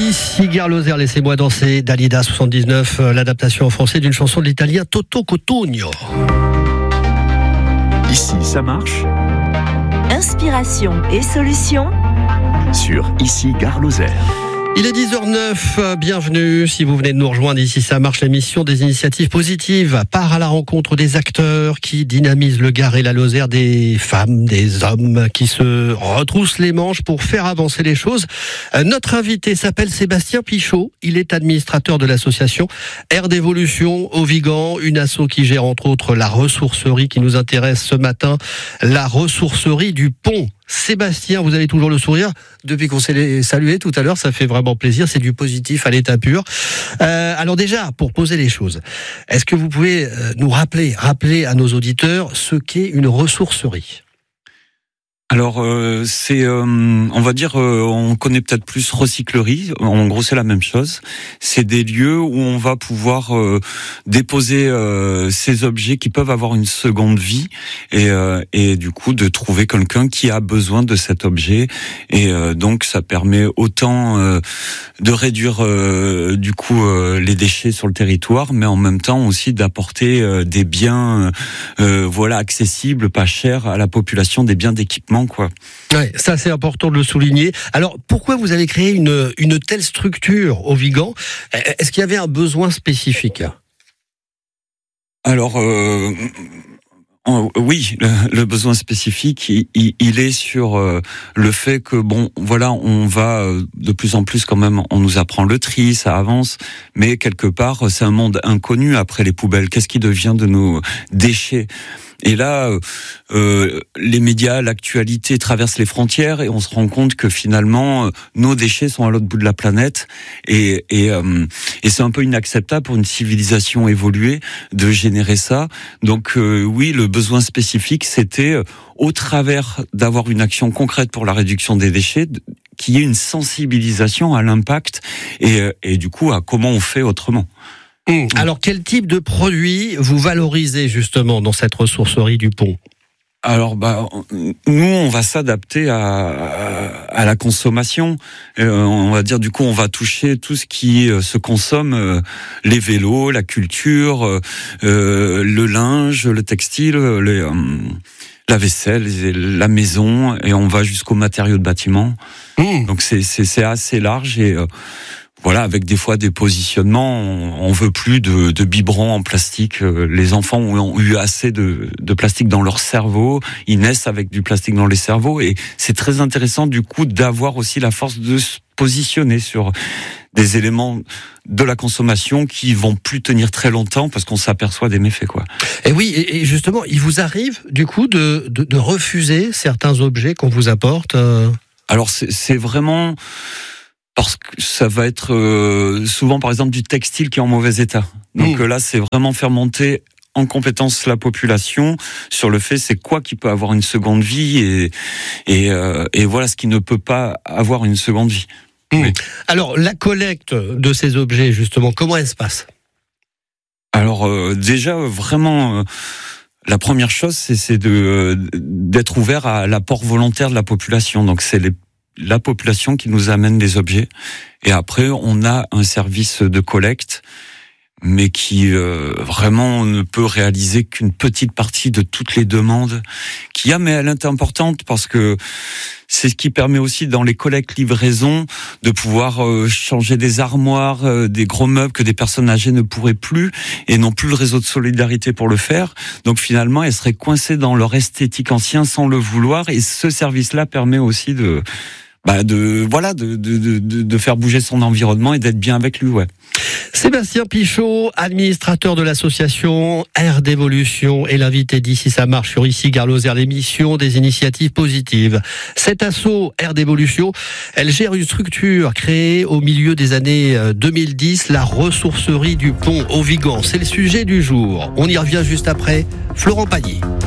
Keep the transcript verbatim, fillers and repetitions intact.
Ici Gare Lozère, laissez-moi danser, Dalida soixante-dix-neuf, l'adaptation en français d'une chanson de l'italien Toto Cotugno. Ici, ça marche. Inspiration et solutions Sur Ici, Gare Lozère. Il est dix heures neuf, bienvenue. Si vous venez de nous rejoindre, ici ça marche, l'émission des initiatives positives part à la rencontre des acteurs qui dynamisent le Gard et la Lozère, des femmes, des hommes qui se retroussent les manches pour faire avancer les choses. Notre invité s'appelle Sébastien Pichot, il est administrateur de l'association Air d'Évolution au Vigan, une asso qui gère entre autres la ressourcerie qui nous intéresse ce matin, la ressourcerie du Pont. Sébastien, vous avez toujours le sourire depuis qu'on s'est salué tout à l'heure, ça fait vraiment plaisir, c'est du positif à l'état pur. Euh, alors déjà, pour poser les choses, est-ce que vous pouvez nous rappeler, rappeler à nos auditeurs ce qu'est une ressourcerie ? Alors euh, c'est, euh, on va dire, euh, on connaît peut-être plus recyclerie. En gros, c'est la même chose. C'est des lieux où on va pouvoir euh, déposer euh, ces objets qui peuvent avoir une seconde vie et, euh, et du coup de trouver quelqu'un qui a besoin de cet objet. Et euh, donc ça permet autant euh, de réduire euh, du coup euh, les déchets sur le territoire, mais en même temps aussi d'apporter euh, des biens, euh, voilà, accessibles, pas chers à la population, des biens d'équipement. Quoi. Ouais, ça c'est important de le souligner. Alors pourquoi vous avez créé une, une telle structure au Vigan ? Est-ce qu'il y avait un besoin spécifique ? Alors euh, oui, le, le besoin spécifique, il, il est sur euh, le fait que bon, voilà, on va euh, de plus en plus quand même, on nous apprend le tri, ça avance, mais quelque part c'est un monde inconnu après les poubelles. Qu'est-ce qui devient de nos déchets ? Et là, euh, les médias, l'actualité traversent les frontières et on se rend compte que finalement, euh, nos déchets sont à l'autre bout de la planète et, et, euh, et c'est un peu inacceptable pour une civilisation évoluée de générer ça. Donc euh, oui, le besoin spécifique, c'était euh, au travers d'avoir une action concrète pour la réduction des déchets, qu'il y ait une sensibilisation à l'impact et, et du coup à comment on fait autrement. Mmh. Alors, quel type de produit vous valorisez justement dans cette ressourcerie du Pont ? Alors, bah, nous, on va s'adapter à, à, à la consommation. Euh, on va dire, du coup, on va toucher tout ce qui se consomme, euh, les vélos, la culture, euh, le linge, le textile, les, euh, la vaisselle, la maison, et on va jusqu'aux matériaux de bâtiment. Mmh. Donc, c'est, c'est, c'est assez large et... Euh, Voilà, avec des fois des positionnements, on, on veut plus de, de biberons en plastique. Les enfants ont eu assez de, de plastique dans leur cerveau, ils naissent avec du plastique dans les cerveaux, et c'est très intéressant du coup d'avoir aussi la force de se positionner sur des éléments de la consommation qui vont plus tenir très longtemps parce qu'on s'aperçoit des méfaits, quoi. Et oui, et justement, il vous arrive du coup de, de, de refuser certains objets qu'on vous apporte euh... Alors c'est, c'est vraiment... Parce que ça va être euh, souvent, par exemple, du textile qui est en mauvais état. Donc mmh. là, c'est vraiment faire monter en compétence la population sur le fait c'est quoi qui peut avoir une seconde vie et et, euh, et voilà ce qui ne peut pas avoir une seconde vie. Mmh. Oui. Alors, la collecte de ces objets, justement, comment elle se passe ? Alors, euh, déjà, vraiment... Euh, La première chose, c'est, c'est de, d'être ouvert à l'apport volontaire de la population. Donc, c'est les la population qui nous amène les objets. Et après, on a un service de collecte, mais qui euh, vraiment ne peut réaliser qu'une petite partie de toutes les demandes qu'il y a, mais elle est importante parce que c'est ce qui permet aussi dans les collectes livraisons de pouvoir euh, changer des armoires, euh, des gros meubles que des personnes âgées ne pourraient plus et n'ont plus le réseau de solidarité pour le faire. Donc finalement, elles seraient coincées dans leur esthétique ancien sans le vouloir, et ce service-là permet aussi de Bah de voilà de, de de de faire bouger son environnement et d'être bien avec lui, ouais. Sébastien Pichot, administrateur de l'association Air d'Évolution, et l'invité d'Ici ça marche sur Ici Gare Lozère, l'émission des initiatives positives. Cette asso Air d'Évolution, elle gère une structure créée au milieu des années deux mille dix, la ressourcerie du Pont au Vigan. C'est le sujet du jour. On y revient juste après. Florent Pagny.